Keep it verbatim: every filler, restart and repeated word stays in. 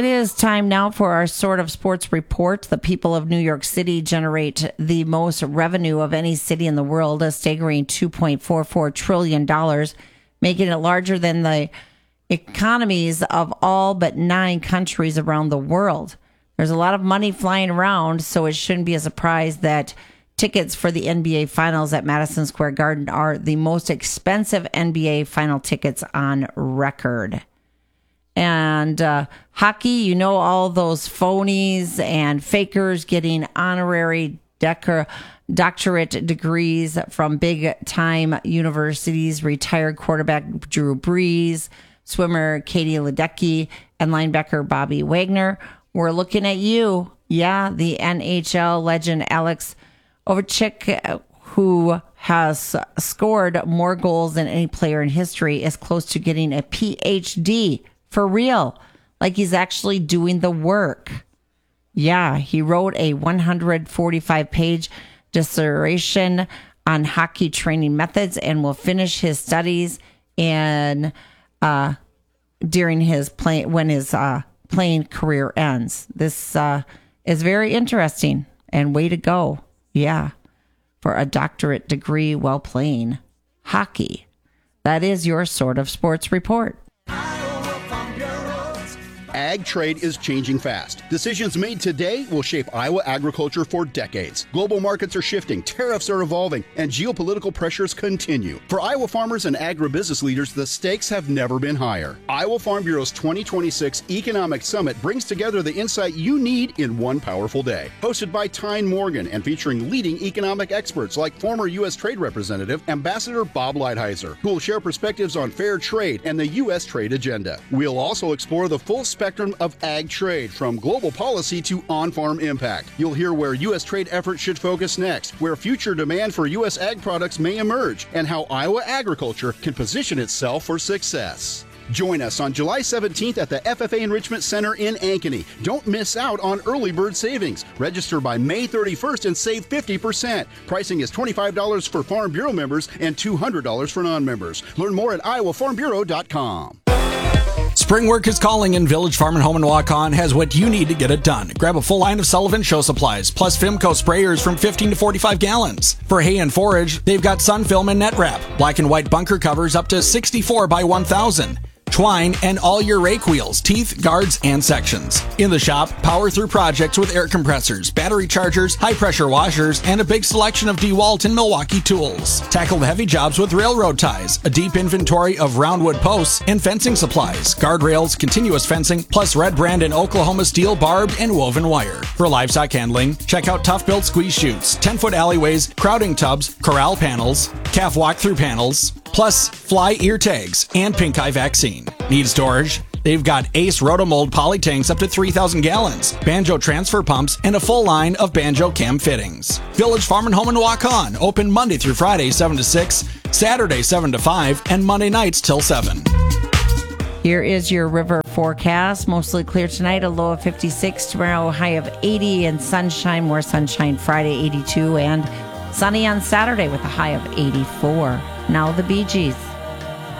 It is time now for our sort of sports report. The people of New York City generate the most revenue of any city in the world, a staggering two point four four trillion dollars, making it larger than the economies of all but nine countries around the world. There's a lot of money flying around, so it shouldn't be a surprise that tickets for the N B A Finals at Madison Square Garden are the most expensive N B A final tickets on record. And uh, hockey, you know, all those phonies and fakers getting honorary decor, doctorate degrees from big-time universities, retired quarterback Drew Brees, swimmer Katie Ledecky, and linebacker Bobby Wagner. We're looking at you. Yeah, the N H L legend Alex Ovechkin, who has scored more goals than any player in history, is close to getting a P H D. For real, like he's actually doing the work. Yeah, he wrote a one hundred forty-five page dissertation on hockey training methods and will finish his studies in uh, during his play when his uh, playing career ends. This uh, is very interesting, and way to go, yeah, for a doctorate degree while playing hockey. That is your sort of sports report. Ag trade is changing fast. Decisions made today will shape Iowa agriculture for decades. Global markets are shifting, tariffs are evolving, and geopolitical pressures continue. For Iowa farmers and agribusiness leaders, the stakes have never been higher. Iowa Farm Bureau's twenty twenty-six Economic Summit brings together the insight you need in one powerful day. Hosted by Tyne Morgan and featuring leading economic experts like former U S Trade Representative Ambassador Bob Lighthizer, who will share perspectives on fair trade and the U S trade agenda. We'll also explore the full spectrum of ag trade, from global policy to on-farm impact. You'll hear where U S trade efforts should focus next, where future demand for U S ag products may emerge, and how Iowa agriculture can position itself for success. Join us on July seventeenth at the F F A Enrichment Center in Ankeny. Don't miss out on early bird savings. Register by May thirty-first and save fifty percent. Pricing is twenty-five dollars for Farm Bureau members and two hundred dollars for non-members. Learn more at iowa farm bureau dot com. Spring work is calling, and Village Farm and Home in Waukon has what you need to get it done. Grab a full line of Sullivan Show supplies, plus Fimco sprayers from fifteen to forty-five gallons. For hay and forage, they've got Sunfilm and Net Wrap, black and white bunker covers up to sixty-four by one thousand. Twine, and all your rake wheels, teeth, guards, and sections. In the shop, power through projects with air compressors, battery chargers, high-pressure washers, and a big selection of DeWalt and Milwaukee tools. Tackle the heavy jobs with railroad ties, a deep inventory of roundwood posts, and fencing supplies, guardrails, continuous fencing, plus Red Brand and Oklahoma steel barbed and woven wire. For livestock handling, check out tough-built squeeze chutes, ten-foot alleyways, crowding tubs, corral panels, calf walk-through panels, plus fly ear tags and pink eye vaccine. Need storage? They've got Ace Rotomold poly tanks up to three thousand gallons, Banjo transfer pumps, and a full line of Banjo cam fittings. Village Farm and Home in Waukon, open Monday through Friday seven to six, Saturday seven to five, and Monday nights till seven. Here is your river forecast. Mostly clear tonight, a low of fifty-six. Tomorrow, a high of eighty, and sunshine, more sunshine Friday, eighty-two, and sunny on Saturday with a high of eighty-four. Now the Bee Gees.